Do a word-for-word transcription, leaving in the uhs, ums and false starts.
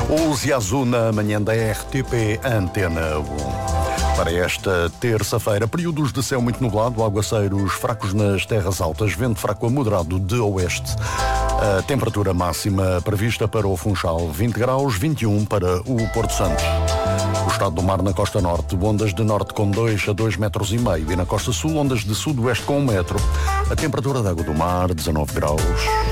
onze azul na manhã da R T P Antena um. Para esta terça-feira, períodos de céu muito nublado, aguaceiros fracos nas terras altas, vento fraco a moderado de oeste. A temperatura máxima prevista para o Funchal, vinte graus, vinte e um para o Porto Santo. O estado do mar na costa norte, ondas de norte com dois a dois metros e meio e na costa sul, ondas de sudoeste com um metro. A temperatura da água do mar, dezanove graus.